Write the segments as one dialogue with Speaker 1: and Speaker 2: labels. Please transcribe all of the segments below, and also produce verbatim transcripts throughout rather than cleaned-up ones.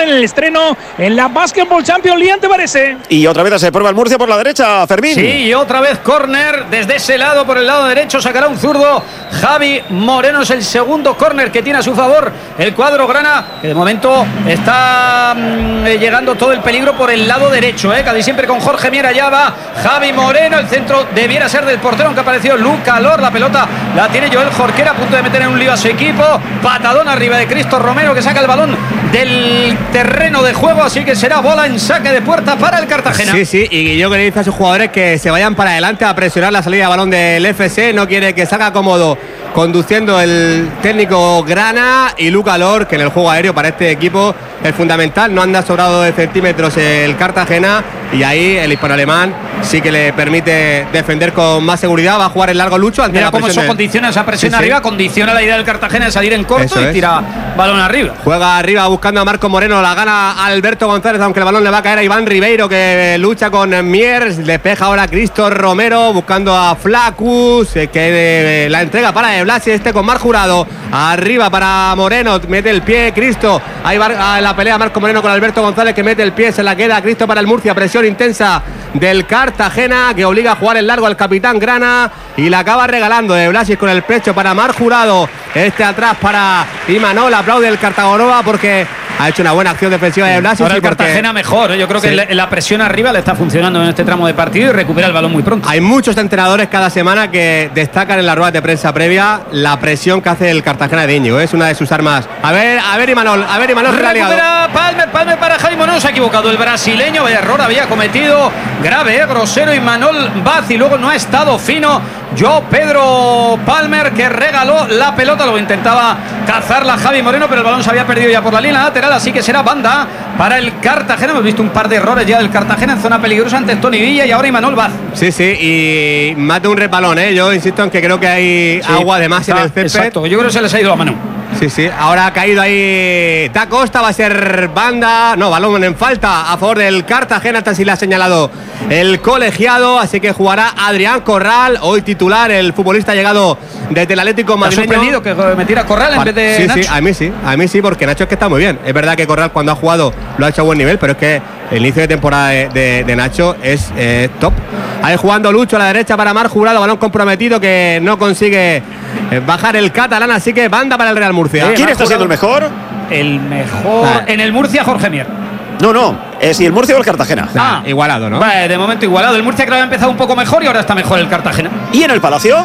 Speaker 1: en el estreno en la Basketball Champions League ante Varese.
Speaker 2: Y otra vez se prueba el Murcia por la derecha, Fermín.
Speaker 3: Sí, y otra vez córner desde ese lado, por el lado derecho, sacará un zurdo. Javi Moreno es el segundo córner que tiene a su favor el cuadro grana, que de momento está mmm, llegando todo el peligro por el lado derecho, ¿eh? Casi siempre con Jorge Mier. Allá va Javi Moreno, el centro debiera ser del portero, aunque ha aparecido Luca Lor. La pelota la tiene Joel Jorquera, a punto de meter en un lío a su equipo. Patadón arriba de Cristo Romero, que saca el balón del terreno de juego, así que será bola en saque de puerta para el Cartagena.
Speaker 4: Sí, sí, y Guillo que le dice a sus jugadores que se vayan para adelante a presionar la salida de balón del F C, no quiere que salga cómodo conduciendo el técnico Grana, y Luca Lor, que en el juego aéreo para este equipo es fundamental, no anda sobrado de centímetros el Cartagena, y ahí el hispano-alemán sí que le permite defender con más seguridad. Va a jugar el largo Lucho ante
Speaker 3: Mira
Speaker 4: la
Speaker 3: cómo eso
Speaker 4: de...
Speaker 3: condiciona esa presión
Speaker 4: sí,
Speaker 3: arriba,
Speaker 4: sí.
Speaker 3: condiciona la idea del Cartagena de salir en corto
Speaker 4: Eso
Speaker 3: y
Speaker 4: es.
Speaker 3: tira balón arriba.
Speaker 4: Juega arriba buscando a Marco Moreno, la gana Alberto González, aunque el balón le va a caer a Iván Ribeiro, que lucha con Mier. Despeja ahora Cristo Romero buscando a Flacus, que eh, la entrega para De Blasi, este con Mar Jurado. Arriba para Moreno, mete el pie Cristo. Ahí va la pelea Marco Moreno con Alberto González, que mete el pie, se la queda Cristo para el Murcia. Presión intensa del Cartagena, que obliga a jugar el largo al capitán Grana, y la acaba regalando De Blasi con el pecho para Mar Jurado. Este atrás para Imanol. Aplaude el Cartagonova porque ha hecho una buena acción defensiva de Blasi.
Speaker 3: Ahora el Cartagena mejor, ¿eh? Yo creo que sí. la, la presión arriba le está funcionando en este tramo de partido y recupera el balón muy pronto.
Speaker 4: Hay muchos entrenadores cada semana que destacan en la rueda de prensa previa la presión que hace el Cartagena de Íñigo. Es una de sus armas. A ver, a ver Imanol, a ver Imanol.
Speaker 3: Recupera Palmer, Palmer para Jaime Moreno. Se ha equivocado el brasileño, vaya error había cometido, grave, ¿eh? grosero. Imanol Baz, y luego no ha estado fino Joao Pedro Palmer, que regaló la pelota. Lo intentaba cazarla Javi Moreno, pero el balón se había perdido ya por la línea lateral, así que será banda para el Cartagena. Hemos visto un par de errores ya del Cartagena en zona peligrosa ante Tony Villa y ahora Imanol Baz.
Speaker 4: Sí, sí, y más de un resbalón, ¿eh? Yo insisto en que creo que hay sí, agua de más está, en el césped.
Speaker 3: Exacto, yo creo que se les ha ido la mano.
Speaker 4: Sí, sí, ahora ha caído ahí Da Costa, va a ser banda, no, balón en falta a favor del Cartagena, hasta si le ha señalado el colegiado, así que jugará Adrián Corral, hoy titular, el futbolista llegado desde el Atlético madrileño.
Speaker 3: ¿Te ha sorprendido que metiera Corral en
Speaker 4: vale,
Speaker 3: vez de
Speaker 4: sí,
Speaker 3: Nacho?
Speaker 4: Sí, a mí sí, a mí sí, porque Nacho es que está muy bien. Es verdad que Corral cuando ha jugado lo ha hecho a buen nivel, pero es que el inicio de temporada de, de, de Nacho es eh, top. Ahí jugando Lucho a la derecha para Mar Jurado, balón comprometido que no consigue eh, bajar el catalán, así que banda para el Real Murcia.
Speaker 2: Eh, ¿Quién está siendo el mejor?
Speaker 3: El mejor ah. en el Murcia, Jorge Mier.
Speaker 2: No, no, es si el Murcia o el Cartagena.
Speaker 4: Ah, igualado, ¿no?
Speaker 3: Vale, de momento igualado. El Murcia creo que ha empezado un poco mejor y ahora está mejor el Cartagena.
Speaker 2: ¿Y en el Palacio?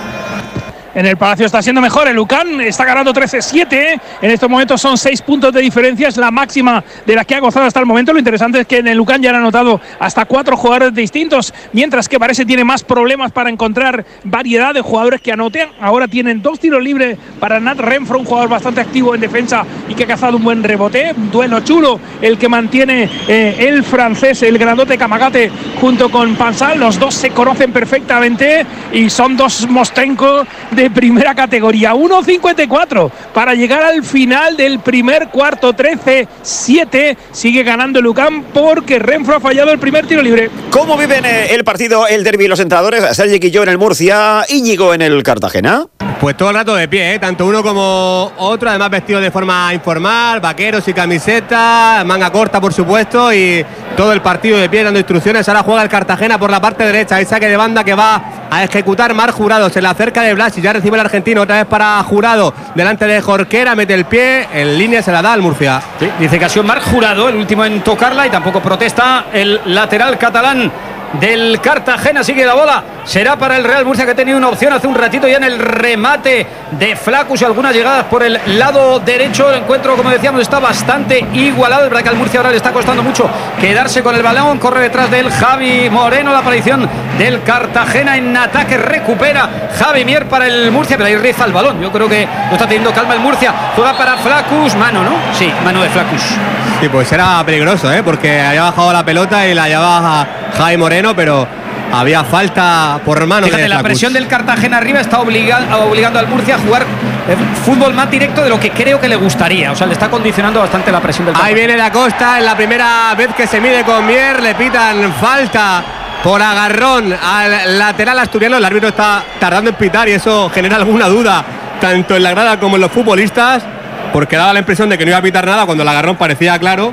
Speaker 1: En el Palacio está siendo mejor. El Lucan está ganando trece siete. En estos momentos son seis puntos de diferencia. Es la máxima de la que ha gozado hasta el momento. Lo interesante es que en el Lucan ya han anotado hasta cuatro jugadores distintos, mientras que parece tiene más problemas para encontrar variedad de jugadores que anoten. Ahora tienen dos tiros libres para Nat Renfro, un jugador bastante activo en defensa y que ha cazado un buen rebote. Un duelo chulo el que mantiene eh, el francés, el grandote Camagate, junto con Pansal. Los dos se conocen perfectamente y son dos mostrencos de de primera categoría. uno cincuenta y cuatro para llegar al final del primer cuarto. Trece siete, sigue ganando el Lucan porque Renfro ha fallado el primer tiro libre.
Speaker 2: ¿Cómo viven el partido, el derbi y los entrenadores? Sergi Quillo en el Murcia, Íñigo en el Cartagena.
Speaker 4: Pues todo el rato de pie, ¿eh? Tanto uno como otro, además vestido de forma informal, vaqueros y camiseta, manga corta por supuesto, y todo el partido de pie dando instrucciones. Ahora juega el Cartagena por la parte derecha, hay saque de banda que va a ejecutar Mar Jurado, se le acerca de Blasi, ya recibe el argentino, otra vez para Jurado, delante de Jorquera, mete el pie, en línea se la da al Murcia.
Speaker 3: Sí, dice que ha sido Mar Jurado el último en tocarla y tampoco protesta el lateral catalán del Cartagena. Sigue la bola, será para el Real Murcia, que ha tenido una opción hace un ratito ya en el remate de Flacus y algunas llegadas por el lado derecho. El encuentro, como decíamos, está bastante igualado. Es verdad que al Murcia ahora le está costando mucho quedarse con el balón. Corre detrás de él Javi Moreno. La aparición del Cartagena en ataque, recupera Javi Mier para el Murcia, pero ahí riza el balón. Yo creo que no está teniendo calma el Murcia. Juega para Flacus, mano, ¿no? Sí, mano de Flacus.
Speaker 4: Sí, pues era peligroso, ¿eh? Porque había bajado la pelota y la llevaba Javi Moreno, pero había falta por mano.
Speaker 3: Fíjate,
Speaker 4: de
Speaker 3: la presión del Cartagena arriba está obligando, obligando al Murcia a jugar eh, fútbol más directo de lo que creo que le gustaría. O sea, le está condicionando bastante la presión del Cartagena.
Speaker 4: Ahí viene Da Costa, en la primera vez que se mide con Mier, le pitan falta por agarrón al lateral asturiano. El árbitro está tardando en pitar y eso genera alguna duda tanto en la grada como en los futbolistas, porque daba la impresión de que no iba a pitar nada cuando el agarrón parecía claro.